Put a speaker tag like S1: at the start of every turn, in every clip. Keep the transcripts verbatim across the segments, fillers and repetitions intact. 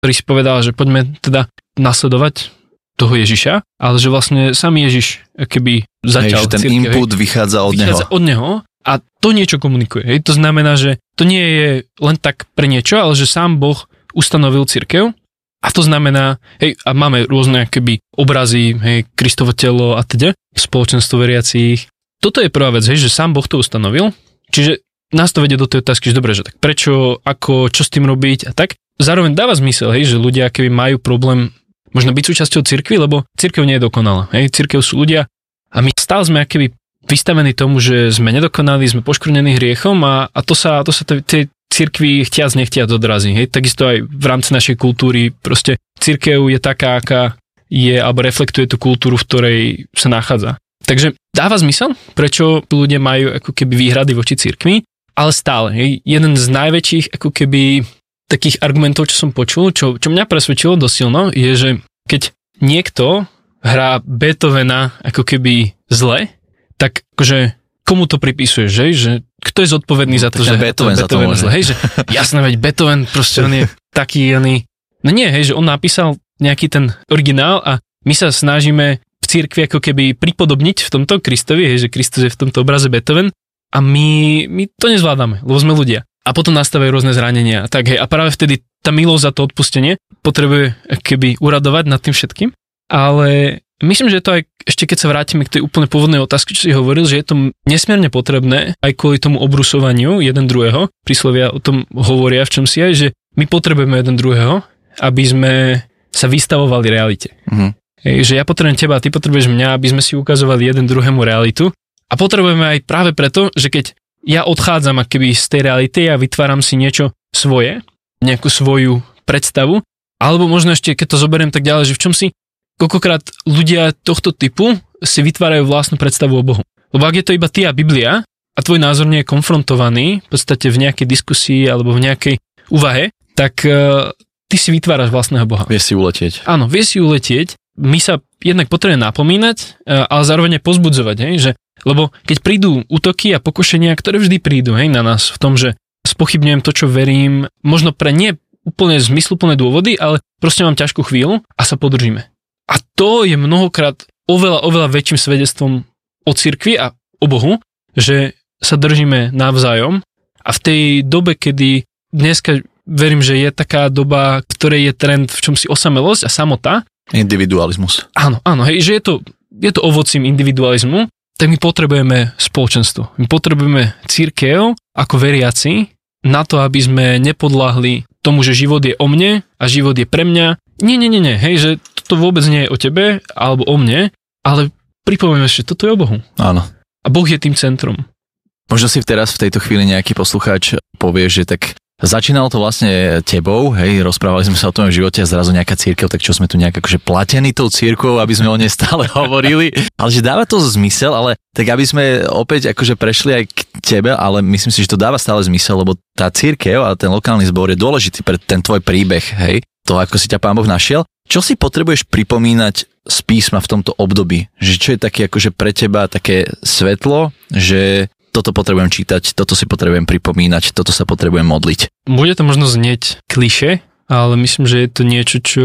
S1: ktorý si povedal, že poďme teda nasledovať toho Ježiša, ale že vlastne sám Ježiš keby zatiaľ...
S2: Hej, že ten
S1: cirkev,
S2: input hej, vychádza od
S1: vychádza
S2: neho.
S1: od neho a to niečo komunikuje. Hej. To znamená, že to nie je len tak pre niečo, ale že sám Boh ustanovil cirkev a to znamená, hej, a máme rôzne keby obrazy, hej, Kristovo telo a teda, spoločenstvo veriacich. Toto je prvá vec, hej, že sám Boh to ustanovil, čiže nás to vedie do tej otázky, že dobre, že tak prečo, ako, čo s tým robiť a tak. Zároveň dáva zmysel, hej, že ľudia keby majú problém možno byť súčasťou cirkvi, lebo cirkev nie je dokonalá. Hej, cirkev sú ľudia a my stále sme akoby vystavení tomu, že sme nedokonali, sme poškvrnení hriechom a, a to sa, to sa tej cirkvi chtiac nechtiac odrazí. Hej, takisto aj v rámci našej kultúry proste cirkev je taká, aká je, alebo reflektuje tú kultúru, v ktorej sa nachádza. Takže dáva zmysel, prečo ľudia majú ako keby výhrady voči cirkvi, ale stále, hej, jeden z najväčších ako keby takých argumentov, čo som počul, čo, čo mňa presvedčilo dosť silno, je, že keď niekto hrá Beethovena ako keby zle, tak akože komu to pripisuješ, že? že kto je zodpovedný no, za to, že
S2: Beethoven, to Beethoven
S1: zle, hej, že jasné, veď Beethoven proste on je taký, oný, no nie, hej, že on napísal nejaký ten originál a my sa snažíme v cirkvi ako keby pripodobniť v tomto Kristovi, hej, že Kristus je v tomto obraze Beethoven a my, my to nezvládame, lebo sme ľudia. A potom nastávajú rôzne zranenia. Tak hej, a práve vtedy tá milosť za to odpustenie potrebuje keby uradovať nad tým všetkým. Ale myslím, že je to aj, ešte keď sa vrátime k tej úplne pôvodnej otázke, čo si hovoril, že je to nesmierne potrebné aj kvôli tomu obrusovaniu jeden druhého. Príslovia o tom hovoria v čom si aj, že my potrebujeme jeden druhého, aby sme sa vystavovali realite. Mhm. Hej, že ja potrebujem teba a ty potrebuješ mňa, aby sme si ukazovali jeden druhému realitu. A potrebujeme aj práve preto, že keď ja odchádzam akoby z tej reality a vytváram si niečo svoje, nejakú svoju predstavu, alebo možno ešte, keď to zoberiem tak ďalej, že v čom si, koľkokrát ľudia tohto typu si vytvárajú vlastnú predstavu o Bohu. Lebo ak je to iba ty a Biblia a tvoj názor nie je konfrontovaný v podstate v nejakej diskusii alebo v nejakej úvahe, tak uh, ty si vytváraš vlastného Boha.
S2: Vieš si uletieť.
S1: Áno, vieš si uletieť. My sa jednak potrebujeme napomínať, uh, ale zároveň pozbudzovať, hej, že lebo keď prídu útoky a pokušenia, ktoré vždy prídu, hej, na nás v tom, že spochybňujem to, čo verím, možno pre nie úplne zmysluplné dôvody, ale proste mám ťažkú chvíľu a sa podržíme. A to je mnohokrát oveľa, oveľa väčším svedectvom o cirkvi a o Bohu, že sa držíme navzájom a v tej dobe, kedy dneska verím, že je taká doba, ktorej je trend v čom si osamelosť a samota.
S2: Individualizmus.
S1: Áno, áno, hej, že je to, je to ovocím individualizmu, tak my potrebujeme spoločenstvo. My potrebujeme cirkev ako veriaci na to, aby sme nepodľahli tomu, že život je o mne a život je pre mňa. Nie, nie, nie, nie, hej, že toto vôbec nie je o tebe alebo o mne, ale pripomeňme, že toto je o Bohu.
S2: Áno.
S1: A Boh je tým centrom.
S2: Možno si teraz v tejto chvíli nejaký poslucháč povie, že tak začínalo to vlastne tebou, hej, rozprávali sme sa o tom v živote a zrazu nejaká cirkev, tak čo sme tu nejak akože platení tou cirkvou, aby sme o nej stále hovorili, ale že dáva to zmysel, ale tak aby sme opäť akože prešli aj k tebe, ale myslím si, že to dáva stále zmysel, lebo tá cirkev a ten lokálny zbor je dôležitý pre ten tvoj príbeh, hej, to ako si ťa Pán Boh našiel. Čo si potrebuješ pripomínať z písma v tomto období? Že čo je také akože pre teba také svetlo, že toto potrebujem čítať, toto si potrebujem pripomínať, toto sa potrebujem modliť.
S1: Bude to možno znieť klišé, ale myslím, že je to niečo, čo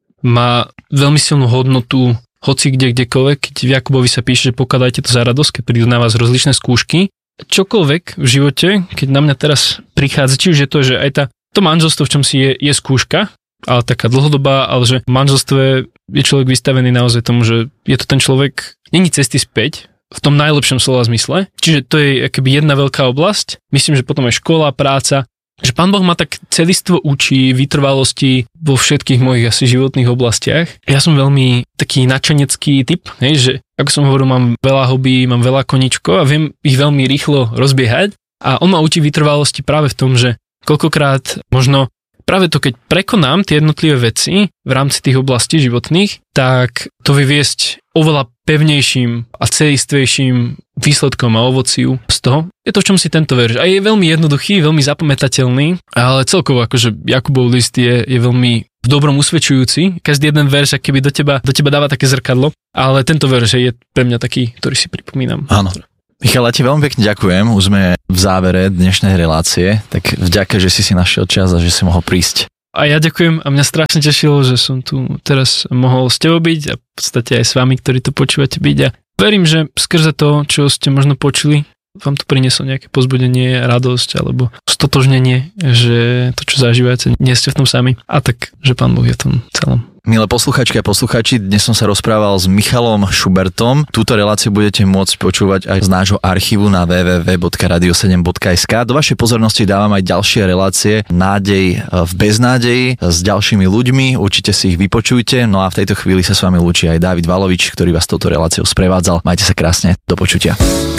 S1: má veľmi silnú hodnotu hoci kde, kdekoľvek. Keď v Jakubovi sa píše, že pokladajte to za radosť, keď prídu na vás rozličné skúšky. Čokoľvek v živote, keď na mňa teraz prichádza, či už je to, že aj tá, to manželstvo, v čom si je, je skúška, ale taká dlhodobá, ale že v manželstve je človek vystavený naozaj tomu, že je to ten človek, není cesty späť, v tom najlepšom slova zmysle. Čiže to je akoby jedna veľká oblasť. Myslím, že potom aj škola, práca. Že Pán Boh ma tak celistvo učí vytrvalosti vo všetkých mojich asi životných oblastiach. Ja som veľmi taký nadšenecký typ, hej, že ako som hovoril, mám veľa hobby, mám veľa koníčkov a viem ich veľmi rýchlo rozbiehať. A on ma učí vytrvalosti práve v tom, že koľkokrát možno práve to, keď prekonám tie jednotlivé veci v rámci tých oblastí životných, tak to vyviesť oveľa pevnejším a celistvejším výsledkom a ovociu z toho. Je to, v čom si tento verš. A je veľmi jednoduchý, veľmi zapamätateľný, ale celkovo akože Jakubov list je, je veľmi v dobrom usvedčujúci. Každý jeden verš akoby do teba, do teba dáva také zrkadlo, ale tento verš je pre mňa taký, ktorý si pripomínam.
S2: Áno. Michal, ja ti veľmi pekne ďakujem. Už sme v závere dnešnej relácie, tak vďaka, že si si našiel čas a že si mohol prísť.
S1: A ja ďakujem a mňa strašne tešilo, že som tu teraz mohol s tebou byť a v podstate aj s vami, ktorí to počúvate byť. A verím, že skrze to, čo ste možno počuli, vám to prinieslo nejaké pozbudenie, radosť alebo stotožnenie, že to, čo zažívate, nie ste v tom sami. A tak, že Pán Boh je v tom celom.
S2: Milé posluchačky a posluchači, dnes som sa rozprával s Michalom Šubertom. Túto reláciu budete môcť počúvať aj z nášho archívu na w w w bodka radio sedem bodka es ka. Do vašej pozornosti dávam aj ďalšie relácie Nádej v beznádeji s ďalšími ľuďmi. Určite si ich vypočujte. No a v tejto chvíli sa s vami lúči aj Dávid Valovič, ktorý vás touto reláciou sprevádzal. Majte sa krásne. Do počutia.